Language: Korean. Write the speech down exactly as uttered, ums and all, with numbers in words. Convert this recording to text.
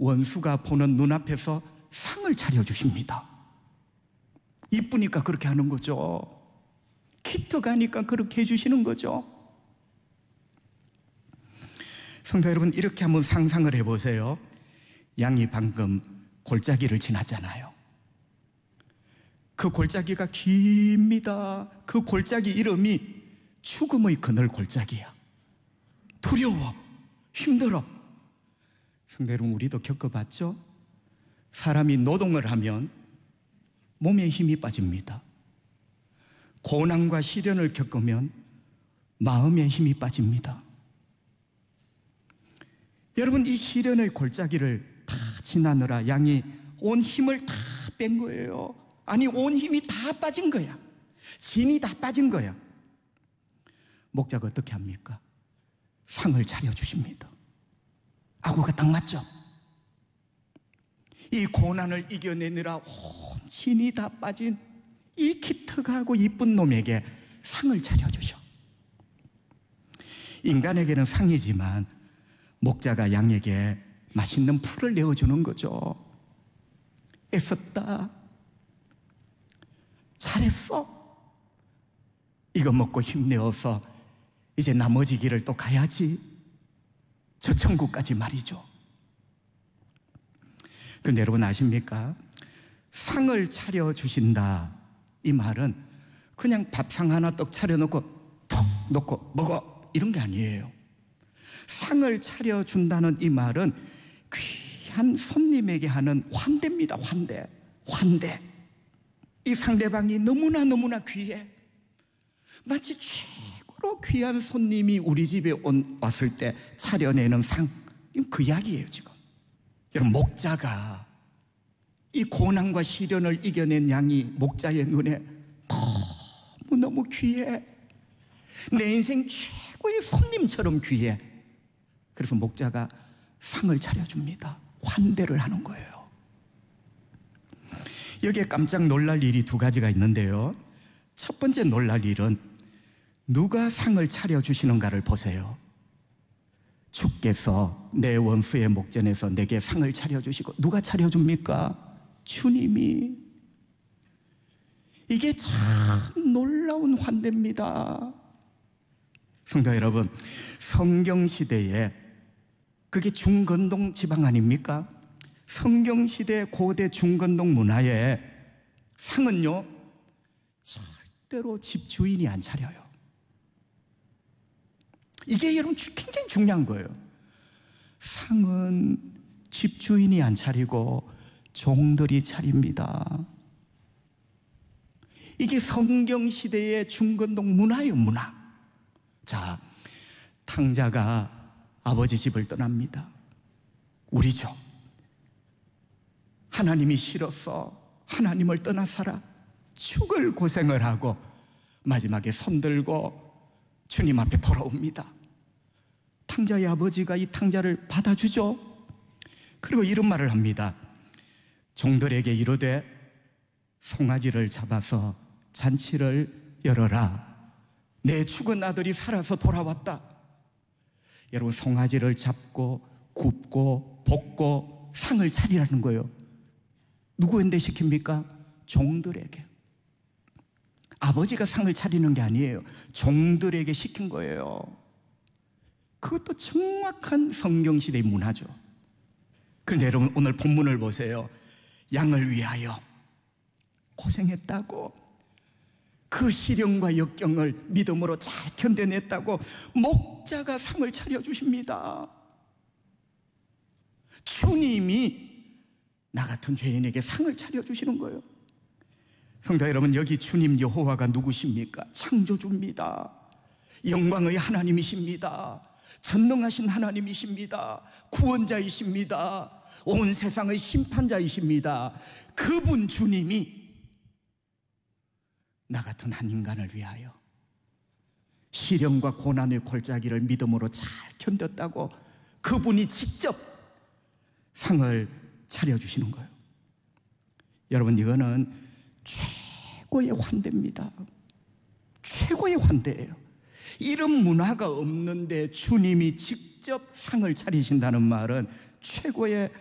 원수가 보는 눈앞에서 상을 차려주십니다. 이쁘니까 그렇게 하는 거죠. 기특하니까 그렇게 해주시는 거죠. 성도 여러분, 이렇게 한번 상상을 해보세요. 양이 방금 골짜기를 지났잖아요. 그 골짜기가 깁니다. 그 골짜기 이름이 죽음의 그늘 골짜기야. 두려워, 힘들어. 성도 여러분, 우리도 겪어봤죠? 사람이 노동을 하면 몸에 힘이 빠집니다. 고난과 시련을 겪으면 마음에 힘이 빠집니다. 여러분, 이 시련의 골짜기를 다 지나느라 양이 온 힘을 다 뺀 거예요. 아니, 온 힘이 다 빠진 거야. 진이 다 빠진 거야. 목자가 어떻게 합니까? 상을 차려주십니다. 아구가 딱 맞죠? 이 고난을 이겨내느라 온 진이 다 빠진 이 기특하고 이쁜 놈에게 상을 차려주셔. 인간에게는 상이지만 목자가 양에게 맛있는 풀을 내어주는 거죠. 애썼다, 잘했어, 이거 먹고 힘내어서 이제 나머지 길을 또 가야지, 저 천국까지 말이죠. 근데 여러분 아십니까? 상을 차려주신다, 이 말은 그냥 밥상 하나 떡 차려놓고 톡 놓고 먹어, 이런 게 아니에요. 상을 차려준다는 이 말은 귀한 손님에게 하는 환대입니다. 환대, 환대. 이 상대방이 너무나 너무나 귀해. 마치 최고로 귀한 손님이 우리 집에 온, 왔을 때 차려내는 상, 이건 그 이야기예요 지금. 여러분, 목자가 이 고난과 시련을 이겨낸 양이 목자의 눈에 너무너무 귀해. 내 인생 최고의 손님처럼 귀해. 그래서 목자가 상을 차려줍니다. 환대를 하는 거예요. 여기에 깜짝 놀랄 일이 두 가지가 있는데요. 첫 번째 놀랄 일은 누가 상을 차려주시는가를 보세요. 주께서 내 원수의 목전에서 내게 상을 차려주시고, 누가 차려줍니까? 주님이. 이게 참 놀라운 환대입니다. 성도 여러분, 성경시대에, 그게 중건동 지방 아닙니까? 성경시대 고대 중건동 문화에 상은요, 절대로 집주인이 안 차려요. 이게 여러분 굉장히 중요한 거예요. 상은 집주인이 안 차리고 종들이 차립니다. 이게 성경시대의 중건동 문화예요, 문화. 자, 탕자가 아버지 집을 떠납니다. 우리죠. 하나님이 싫어서 하나님을 떠나 살아 죽을 고생을 하고 마지막에 손들고 주님 앞에 돌아옵니다. 탕자의 아버지가 이 탕자를 받아주죠. 그리고 이런 말을 합니다. 종들에게 이르되 송아지를 잡아서 잔치를 열어라. 내 죽은 아들이 살아서 돌아왔다. 여러분, 송아지를 잡고 굽고 볶고 상을 차리라는 거예요. 누구한테 시킵니까? 종들에게. 아버지가 상을 차리는 게 아니에요. 종들에게 시킨 거예요. 그것도 정확한 성경시대의 문화죠. 그런데 여러분, 오늘 본문을 보세요. 양을 위하여 고생했다고, 그 시련과 역경을 믿음으로 잘 견뎌냈다고 목자가 상을 차려주십니다. 주님이 나 같은 죄인에게 상을 차려주시는 거예요. 성도 여러분, 여기 주님 여호와가 누구십니까? 창조주입니다. 영광의 하나님이십니다. 전능하신 하나님이십니다. 구원자이십니다. 온 세상의 심판자이십니다. 그분 주님이 나 같은 한 인간을 위하여 시련과 고난의 골짜기를 믿음으로 잘 견뎠다고 그분이 직접 상을 차려주시는 거예요. 여러분, 이거는 최고의 환대입니다. 최고의 환대예요. 이런 문화가 없는데 주님이 직접 상을 차리신다는 말은 최고의